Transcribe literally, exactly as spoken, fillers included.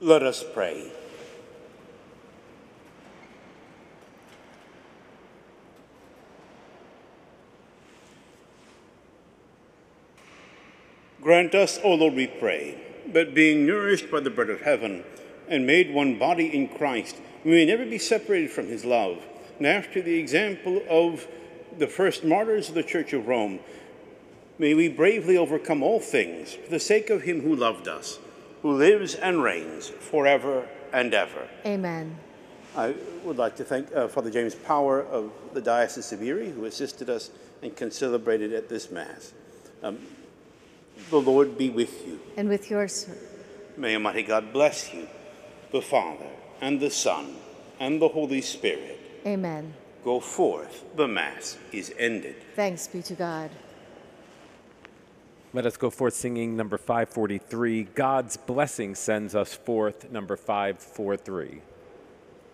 Let us pray. Grant us, O Lord, we pray, that being nourished by the bread of heaven and made one body in Christ, we may never be separated from his love. And after the example of the first martyrs of the Church of Rome, may we bravely overcome all things for the sake of him who loved us, who lives and reigns forever and ever. Amen. I would like to thank uh, Father James Power of the Diocese of Erie, who assisted us and concelebrated at this Mass. Um, the Lord be with you. And with yours. May Almighty God bless you, the Father, and the Son, and the Holy Spirit. Amen. Go forth. The Mass is ended. Thanks be to God. Let us go forth singing number five forty-three. God's blessing sends us forth, number five forty-three.